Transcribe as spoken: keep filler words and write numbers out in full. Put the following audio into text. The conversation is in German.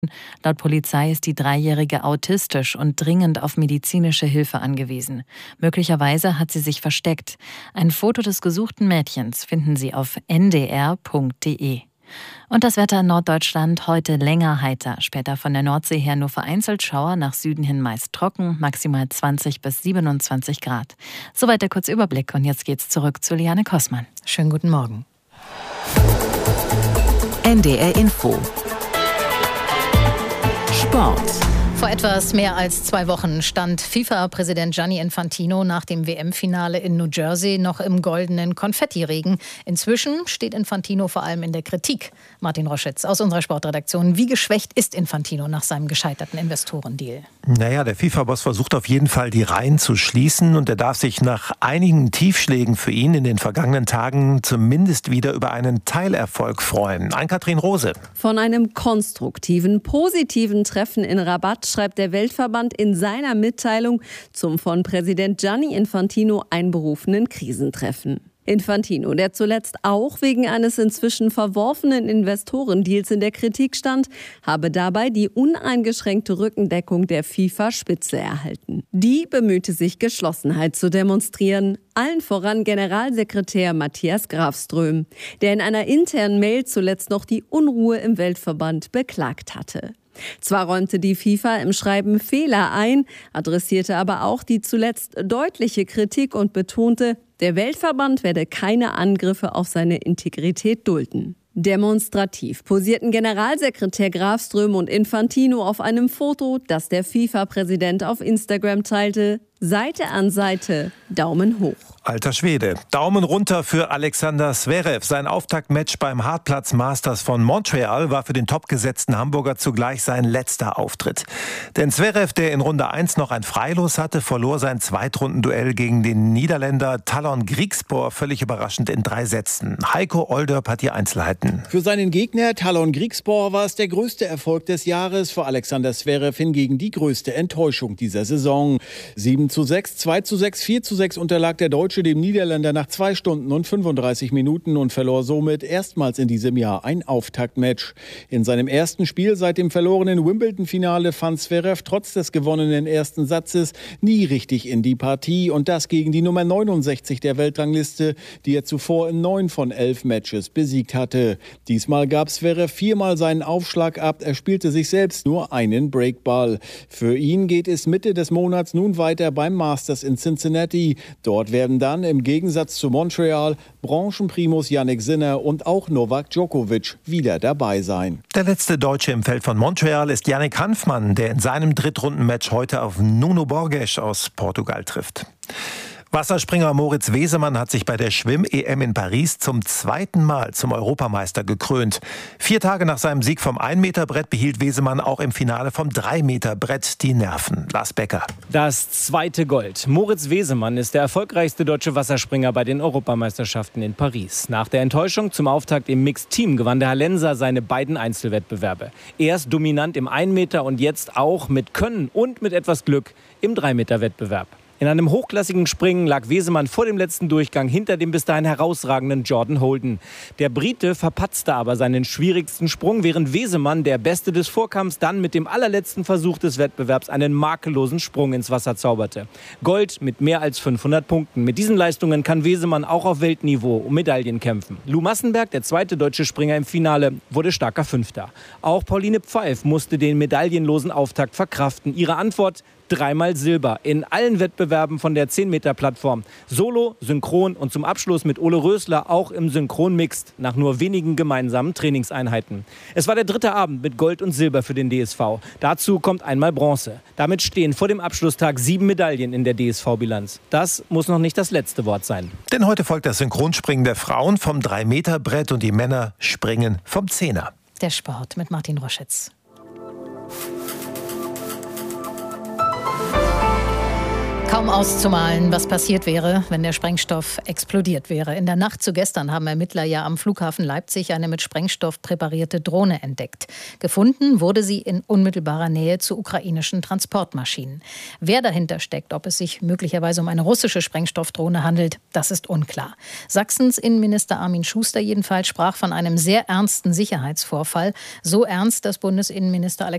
Laut Polizei ist die Dreijährige autistisch und dringend auf medizinische Hilfe angewiesen. Möglicherweise hat sie sich versteckt. Ein Foto des gesuchten Mädchens finden Sie auf n d r punkt d e. Und das Wetter in Norddeutschland heute länger heiter. Später von der Nordsee her nur vereinzelt Schauer, nach Süden hin meist trocken, maximal zwanzig bis siebenundzwanzig Grad. Soweit der Kurzüberblick und jetzt geht's zurück zu Liane Kossmann. Schönen guten Morgen. N D R Info. Sport. Vor etwas mehr als zwei Wochen stand FIFA-Präsident Gianni Infantino nach dem W M-Finale in New Jersey noch im goldenen Konfettiregen. Inzwischen steht Infantino vor allem in der Kritik. Martin Roschitz aus unserer Sportredaktion. Wie geschwächt ist Infantino nach seinem gescheiterten Investorendeal? Naja, der FIFA-Boss versucht auf jeden Fall, die Reihen zu schließen. Und er darf sich nach einigen Tiefschlägen für ihn in den vergangenen Tagen zumindest wieder über einen Teilerfolg freuen. Ann-Kathrin Rose. Von einem konstruktiven, positiven Treffen in Rabat schreibt der Weltverband in seiner Mitteilung zum von Präsident Gianni Infantino einberufenen Krisentreffen. Infantino, der zuletzt auch wegen eines inzwischen verworfenen Investorendeals in der Kritik stand, habe dabei die uneingeschränkte Rückendeckung der FIFA-Spitze erhalten. Die bemühte sich, Geschlossenheit zu demonstrieren, allen voran Generalsekretär Matthias Grafström, der in einer internen Mail zuletzt noch die Unruhe im Weltverband beklagt hatte. Zwar räumte die FIFA im Schreiben Fehler ein, adressierte aber auch die zuletzt deutliche Kritik und betonte, der Weltverband werde keine Angriffe auf seine Integrität dulden. Demonstrativ posierten Generalsekretär Grafström und Infantino auf einem Foto, das der FIFA-Präsident auf Instagram teilte. Seite an Seite, Daumen hoch. Alter Schwede. Daumen runter für Alexander Zverev. Sein Auftaktmatch beim Hartplatz Masters von Montreal war für den topgesetzten Hamburger zugleich sein letzter Auftritt. Denn Zverev, der in Runde eins noch ein Freilos hatte, verlor sein Zweitrundenduell gegen den Niederländer Talon Griekspoor völlig überraschend in drei Sätzen. Heiko Olderb hat die Einzelheiten. Für seinen Gegner Talon Griekspoor war es der größte Erfolg des Jahres, für Alexander Zverev hingegen die größte Enttäuschung dieser Saison. sieben zu sechs, zwei zu sechs, vier zu sechs unterlag der Deutsche dem Niederländer nach zwei Stunden und fünfunddreißig Minuten und verlor somit erstmals in diesem Jahr ein Auftaktmatch. In seinem ersten Spiel seit dem verlorenen Wimbledon-Finale fand Zverev trotz des gewonnenen ersten Satzes nie richtig in die Partie und das gegen die Nummer neunundsechzig der Weltrangliste, die er zuvor in neun von elf Matches besiegt hatte. Diesmal gab Zverev viermal seinen Aufschlag ab, er spielte sich selbst nur einen Breakball. Für ihn geht es Mitte des Monats nun weiter beim Masters in Cincinnati. Dort werden dann im Gegensatz zu Montreal Branchenprimus Jannik Sinner und auch Novak Djokovic wieder dabei sein. Der letzte Deutsche im Feld von Montreal ist Yannick Hanfmann, der in seinem Drittrundenmatch heute auf Nuno Borges aus Portugal trifft. Wasserspringer Moritz Wesemann hat sich bei der Schwimm-E M in Paris zum zweiten Mal zum Europameister gekrönt. Vier Tage nach seinem Sieg vom ein-Meter-Brett behielt Wesemann auch im Finale vom drei-Meter-Brett die Nerven. Lars Becker. Das zweite Gold. Moritz Wesemann ist der erfolgreichste deutsche Wasserspringer bei den Europameisterschaften in Paris. Nach der Enttäuschung zum Auftakt im Mixed-Team gewann der Hallenser seine beiden Einzelwettbewerbe. Erst dominant im ein-Meter und jetzt auch mit Können und mit etwas Glück im drei-Meter-Wettbewerb. In einem hochklassigen Springen lag Wesemann vor dem letzten Durchgang hinter dem bis dahin herausragenden Jordan Holden. Der Brite verpatzte aber seinen schwierigsten Sprung, während Wesemann, der Beste des Vorkampfs, dann mit dem allerletzten Versuch des Wettbewerbs einen makellosen Sprung ins Wasser zauberte. Gold mit mehr als fünfhundert Punkten. Mit diesen Leistungen kann Wesemann auch auf Weltniveau um Medaillen kämpfen. Lou Massenberg, der zweite deutsche Springer im Finale, wurde starker Fünfter. Auch Pauline Pfeif musste den medaillenlosen Auftakt verkraften. Ihre Antwort: dreimal Silber in allen Wettbewerben von der zehn-Meter-Plattform. Solo, Synchron und zum Abschluss mit Ole Rösler auch im Synchron-Mixed nach nur wenigen gemeinsamen Trainingseinheiten. Es war der dritte Abend mit Gold und Silber für den D S V. Dazu kommt einmal Bronze. Damit stehen vor dem Abschlusstag sieben Medaillen in der D S V-Bilanz. Das muss noch nicht das letzte Wort sein. Denn heute folgt das Synchronspringen der Frauen vom drei-Meter-Brett und die Männer springen vom Zehner. Der Sport mit Martin Roschitz. Kaum auszumalen, was passiert wäre, wenn der Sprengstoff explodiert wäre. In der Nacht zu gestern haben Ermittler ja am Flughafen Leipzig eine mit Sprengstoff präparierte Drohne entdeckt. Gefunden wurde sie in unmittelbarer Nähe zu ukrainischen Transportmaschinen. Wer dahinter steckt, ob es sich möglicherweise um eine russische Sprengstoffdrohne handelt, das ist unklar. Sachsens Innenminister Armin Schuster jedenfalls sprach von einem sehr ernsten Sicherheitsvorfall. So ernst, dass Bundesinnenminister Alexander